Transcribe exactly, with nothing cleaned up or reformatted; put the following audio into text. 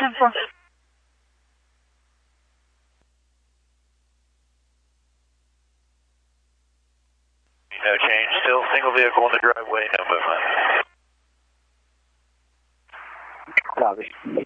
ten four. No change, still single vehicle in the driveway, no movement. Copy.